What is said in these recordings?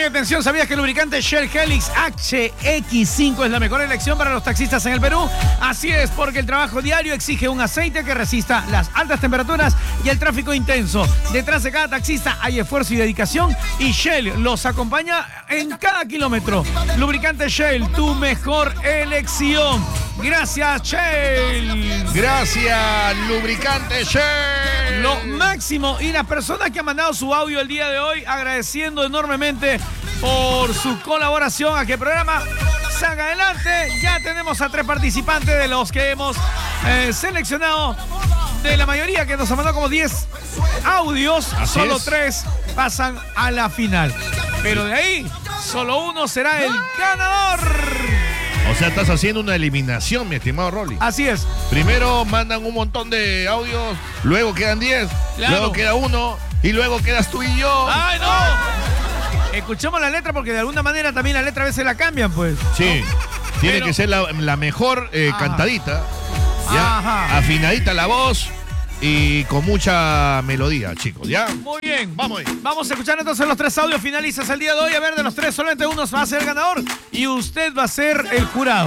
y atención, ¿sabías que el lubricante Shell Helix HX5 es la mejor elección para los taxistas en el Perú? Así es, porque el trabajo diario exige un aceite que resista las altas temperaturas y el tráfico intenso. Detrás de cada taxista hay esfuerzo y dedicación y Shell los acompaña en cada kilómetro. Lubricante Shell, tu mejor elección. Gracias, Shell. Gracias, lubricante Shell. Lo máximo. Y las personas que han mandado su audio el día de hoy, agradeciendo enormemente por su colaboración a que el programa salga adelante. Ya tenemos a 3 participantes de los que hemos seleccionado. De la mayoría que nos ha mandado como 10 audios, Así solo es. 3 pasan a la final. Pero de ahí, solo uno será el ganador. O sea, estás haciendo una eliminación, mi estimado Rolly. Así es. Primero mandan un montón de audios, luego quedan 10, Claro. luego queda uno y luego quedas tú y yo. ¡Ay, no! Escuchemos la letra porque de alguna manera también la letra a veces la cambian, pues. Sí, tiene Pero- que ser la mejor cantadita, ¿ya? Ajá. Afinadita la voz y con mucha melodía, chicos, ¿ya? Muy bien. Vamos ahí. Vamos a escuchar entonces los 3 audios finalistas el día de hoy. A ver, de los 3, solamente uno va a ser el ganador y usted va a ser el jurado.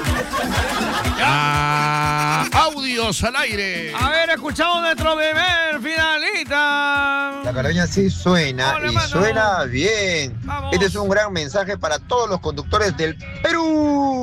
Audios al aire. A ver, escuchamos nuestro primer finalista. La caraña sí suena Hola, y mano. suena bien. Vamos. Este es un gran mensaje para todos los conductores del Perú.